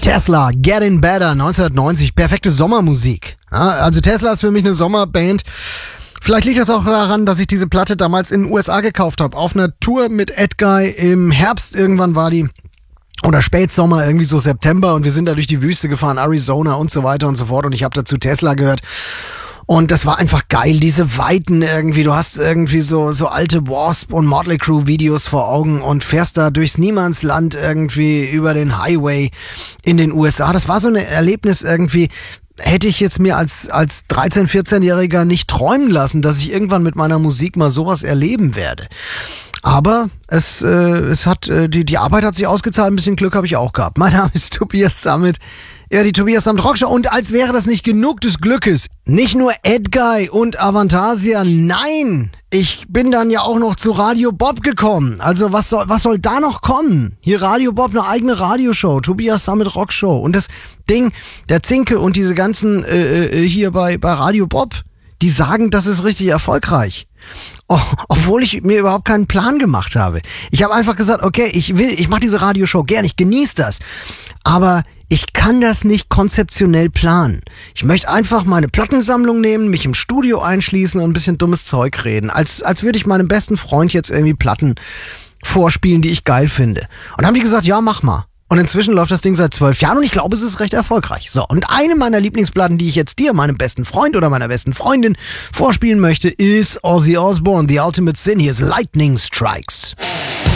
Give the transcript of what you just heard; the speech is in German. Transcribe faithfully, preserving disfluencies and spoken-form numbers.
Tesla, Getting Better, neunzehnhundertneunzig, perfekte Sommermusik. Ja, also Tesla ist für mich eine Sommerband. Vielleicht liegt das auch daran, dass ich diese Platte damals in den U S A gekauft habe. Auf einer Tour mit Ed Guy im Herbst irgendwann war die. Oder Spätsommer, irgendwie so September. Und wir sind da durch die Wüste gefahren, Arizona und so weiter und so fort. Und ich habe dazu Tesla gehört. Und das war einfach geil, diese Weiten irgendwie. Du hast irgendwie so so alte Wasp und Motley Crue Videos vor Augen und fährst da durchs Niemandsland irgendwie über den Highway in den U S A. Das war so ein Erlebnis irgendwie. Hätte ich jetzt mir als als dreizehn-, vierzehnjähriger nicht träumen lassen, dass ich irgendwann mit meiner Musik mal sowas erleben werde. Aber es äh, es hat äh, die die Arbeit hat sich ausgezahlt, ein bisschen Glück habe ich auch gehabt. Mein Name ist Tobias Sammet. Ja, die Tobias Sammet Rockshow. Und als wäre das nicht genug des Glückes, nicht nur Ed Guy und Avantasia, nein, ich bin dann ja auch noch zu Radio Bob gekommen. Also was soll, was soll da noch kommen? Hier Radio Bob, eine eigene Radioshow, Tobias Sammet Rockshow. Und das Ding, der Zinke und diese ganzen äh, äh, hier bei, bei Radio Bob, die sagen, das ist richtig erfolgreich. Oh, obwohl ich mir überhaupt keinen Plan gemacht habe. Ich habe einfach gesagt, okay, ich will, ich mache diese Radioshow gern, ich genieße das. Aber ich kann das nicht konzeptionell planen. Ich möchte einfach meine Plattensammlung nehmen, mich im Studio einschließen und ein bisschen dummes Zeug reden. Als, als würde ich meinem besten Freund jetzt irgendwie Platten vorspielen, die ich geil finde. Und dann haben die gesagt, ja, mach mal. Und inzwischen läuft das Ding seit zwölf Jahren und ich glaube, es ist recht erfolgreich. So, und eine meiner Lieblingsplatten, die ich jetzt dir, meinem besten Freund oder meiner besten Freundin vorspielen möchte, ist Ozzy Osbourne, The Ultimate Sin. Hier ist Lightning Strikes.